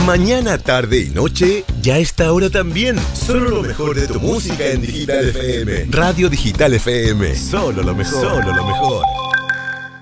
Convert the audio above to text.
Mañana, tarde y noche, ya a esta hora también. Solo lo mejor de tu música en Digital FM. Radio Digital FM. Solo lo mejor. Solo lo mejor.